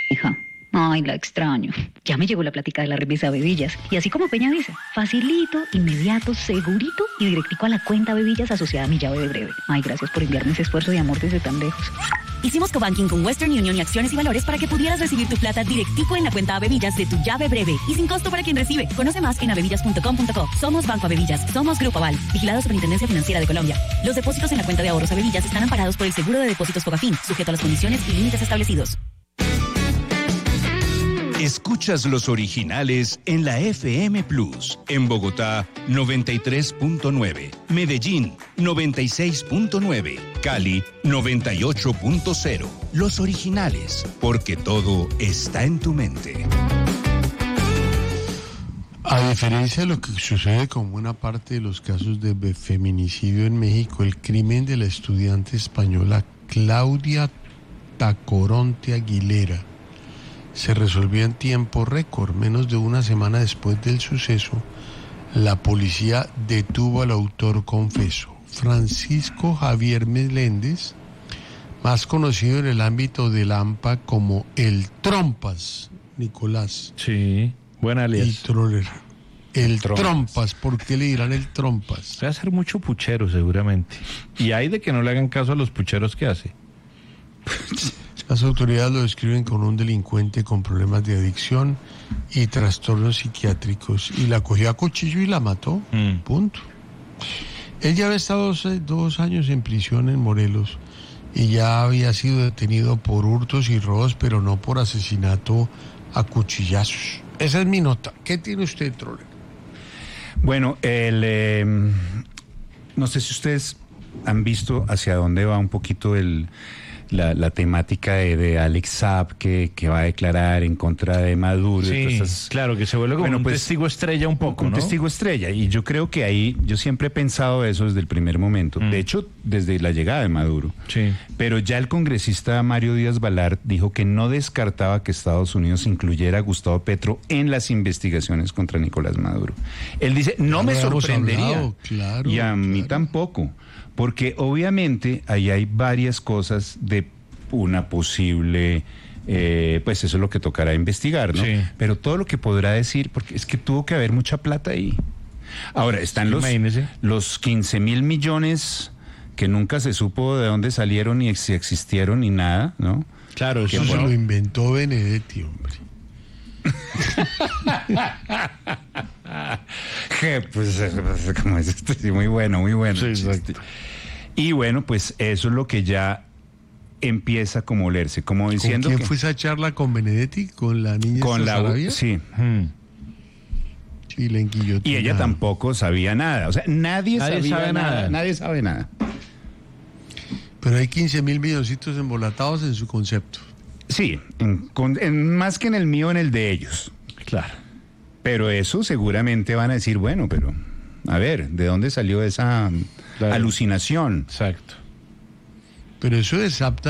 Hija, ay, la extraño. Ya me llegó la plática de la remesa Bebillas. Y así como Peña dice, facilito, inmediato, segurito y directico a la cuenta Bebillas asociada a mi llave de breve. Ay, gracias por enviarme ese esfuerzo de amor desde tan lejos. Hicimos cobanking con Western Union y Acciones y Valores para que pudieras recibir tu plata directico en la cuenta Abevillas de tu llave breve y sin costo para quien recibe. Conoce más en abevillas.com.co. Somos Banco Abevillas. Somos Grupo Aval. Vigilado Superintendencia Financiera de Colombia. Los depósitos en la cuenta de ahorros Abevillas están amparados por el Seguro de Depósitos Fogafín, sujeto a las condiciones y límites establecidos. Escuchas los originales en la FM Plus. En Bogotá, 93.9. Medellín, 96.9. Cali, 98.0. Los originales, porque todo está en tu mente. A diferencia de lo que sucede con buena parte de los casos de feminicidio en México, el crimen de la estudiante española Claudia Tacoronte Aguilera se resolvió en tiempo récord. Menos de una semana después del suceso, la policía detuvo al autor confeso, Francisco Javier Meléndez, más conocido en el ámbito del AMPA como el Trompas, Nicolás. Sí, buena alias. Y Troller. El Trompas. ¿Por qué le dirán el Trompas? Va a ser mucho puchero seguramente. Y hay de que no le hagan caso a los pucheros que hace. Las autoridades lo describen como un delincuente con problemas de adicción y trastornos psiquiátricos, y la cogió a cuchillo y la mató. Punto. Él ya había estado 2 años en prisión en Morelos y ya había sido detenido por hurtos y robos, pero no por asesinato a cuchillazos. Esa es mi nota. ¿Qué tiene usted, Troller? Bueno, no sé si ustedes han visto hacia dónde va un poquito la temática de Alex Saab que va a declarar en contra de Maduro. Sí, claro, que se vuelve como un testigo estrella un poco, ¿no? Un testigo estrella, y yo creo que ahí, yo siempre he pensado eso desde el primer momento, de hecho, desde la llegada de Maduro. Sí. Pero ya el congresista Mario Díaz Balart dijo que no descartaba que Estados Unidos incluyera a Gustavo Petro en las investigaciones contra Nicolás Maduro. Él dice, no me sorprendería, claro, y a mí tampoco. Porque obviamente ahí hay varias cosas de una posible, pues eso es lo que tocará investigar, ¿no? Sí. Pero todo lo que podrá decir, porque es que tuvo que haber mucha plata ahí. Ahora, están los 15,000 millones que nunca se supo de dónde salieron ni si existieron ni nada, ¿no? Claro, eso se lo inventó Benedetti, hombre. Pues como es esto, sí, muy bueno. Sí, exacto. Y bueno, pues eso es lo que ya empieza como a olerse, como diciendo. ¿Con quién fue esa charla con Benedetti? ¿Con la niña con la Sarabia? Sí. Y la enquillotinada. Y ella tampoco sabía nada. O sea, nadie sabe nada. Nadie sabe nada. Pero hay 15,000 milloncitos embolatados en su concepto. Sí, más que en el mío, en el de ellos. Claro. Pero eso seguramente van a decir, bueno, pero a ver, ¿de dónde salió esa alucinación? Exacto. Pero eso es apta